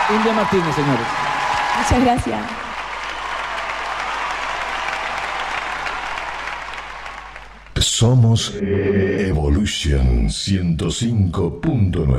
India Martínez, señores. Muchas gracias. Somos Evolution 105.9.